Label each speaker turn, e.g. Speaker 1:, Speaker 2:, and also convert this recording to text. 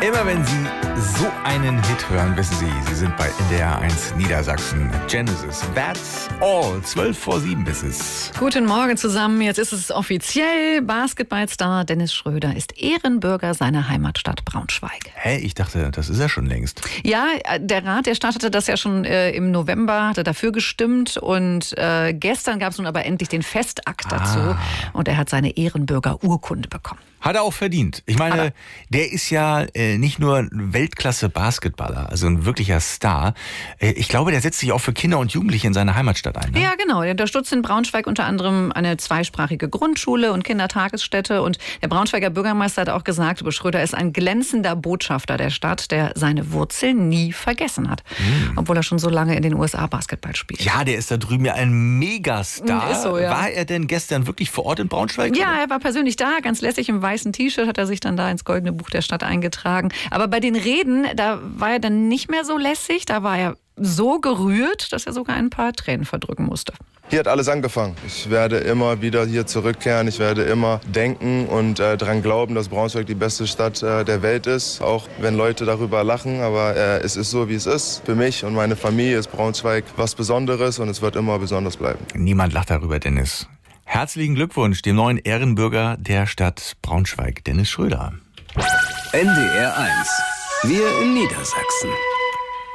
Speaker 1: Immer wenn Sie so einen Hit hören, wissen Sie sind bei NDR 1 Niedersachsen. Genesis, That's All. 6:55 ist es.
Speaker 2: Guten Morgen zusammen. Jetzt ist es offiziell. Basketballstar Dennis Schröder ist Ehrenbürger seiner Heimatstadt Braunschweig.
Speaker 1: Hä? Ich dachte, das ist er schon längst.
Speaker 2: Ja, der Rat, der startete das ja schon im November, hatte dafür gestimmt. Und gestern gab es nun aber endlich den Festakt dazu. Und er hat seine Ehrenbürgerurkunde bekommen.
Speaker 1: Hat er auch verdient. Ich meine, der ist ja nicht nur ein Weltklasse-Basketballer, also ein wirklicher Star. Ich glaube, der setzt sich auch für Kinder und Jugendliche in seiner Heimatstadt ein. Ne?
Speaker 2: Ja, genau. Der unterstützt in Braunschweig unter anderem eine zweisprachige Grundschule und Kindertagesstätte. Und der Braunschweiger Bürgermeister hat auch gesagt, Uwe Schröder ist ein glänzender Botschafter der Stadt, der seine Wurzeln nie vergessen hat. Obwohl er schon so lange in den USA Basketball spielt.
Speaker 1: Ja, der ist da drüben ja ein Megastar.
Speaker 2: Ist so, ja.
Speaker 1: War er denn gestern wirklich vor Ort in Braunschweig?
Speaker 2: Ja,
Speaker 1: oder?
Speaker 2: er war persönlich da, ganz lässig im weißen T-Shirt, hat er sich dann da ins Goldene Buch der Stadt eingetragen. Aber bei den Reden, da war er dann nicht mehr so lässig, da war er so gerührt, dass er sogar ein paar Tränen verdrücken musste.
Speaker 3: Hier hat alles angefangen. Ich werde immer wieder hier zurückkehren. Ich werde immer denken und daran glauben, dass Braunschweig die beste Stadt der Welt ist. Auch wenn Leute darüber lachen, aber es ist so, wie es ist. Für mich und meine Familie ist Braunschweig was Besonderes und es wird immer besonders bleiben.
Speaker 1: Niemand lacht darüber, Dennis. Herzlichen Glückwunsch dem neuen Ehrenbürger der Stadt Braunschweig, Dennis Schröder.
Speaker 4: NDR 1. Wir in Niedersachsen.